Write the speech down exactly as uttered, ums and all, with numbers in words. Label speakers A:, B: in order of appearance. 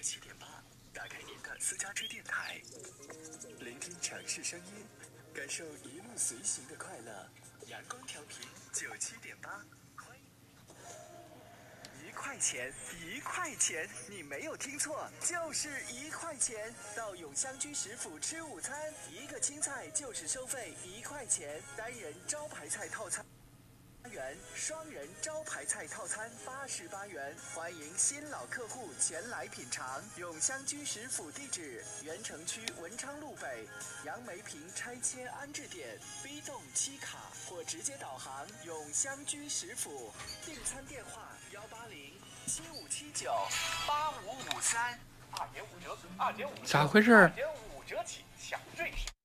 A: 七点八，打开您的私家车电台，聆听城市声音，感受一路随行的快乐。阳光调频九七点八，一块钱，一块钱，你没有听错，就是一块钱。到永香居食府吃午餐，一个青菜就是收费一块钱，单人招牌菜套餐元，双人招牌菜套餐八十八元，欢迎新老客户前来品尝。永香居食府地址：原城区文昌路北杨梅坪拆迁安置点 B 栋七卡，或直接导航永香居食府。订餐电话：幺八零七五七九八五五三。二点五折，二点五折，
B: 咋回事？
A: 二点五折起，享瑞士。